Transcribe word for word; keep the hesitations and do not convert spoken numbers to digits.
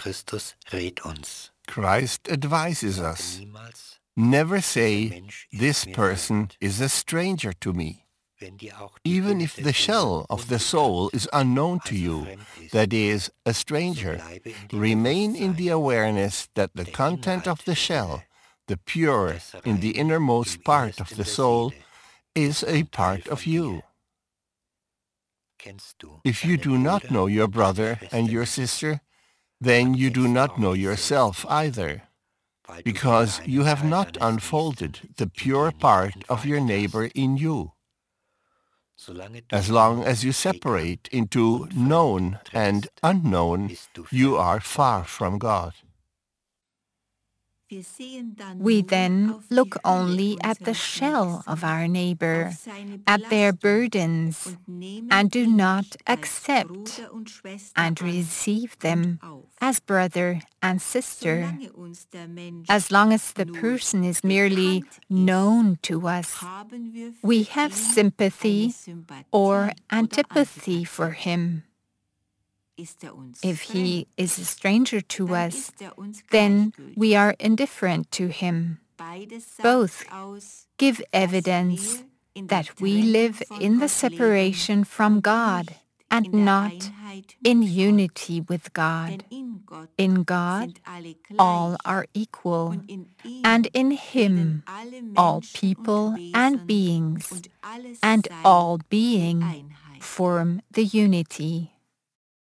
Christ advises us, never say, "This person is a stranger to me." Even if the shell of the soul is unknown to you, that is, a stranger, remain in the awareness that the content of the shell, the pure in the innermost part of the soul, is a part of you. If you do not know your brother and your sister, then you do not know yourself either, because you have not unfolded the pure part of your neighbor in you. As long as you separate into known and unknown, you are far from God. We then look only at the shell of our neighbor, at their burdens, and do not accept and receive them as brother and sister. As long as the person is merely known to us, we have sympathy or antipathy for him. If he is a stranger to us, then we are indifferent to him. Both give evidence that we live in the separation from God and not in unity with God. In God, all are equal, and in Him, all people and beings, and all being form the unity.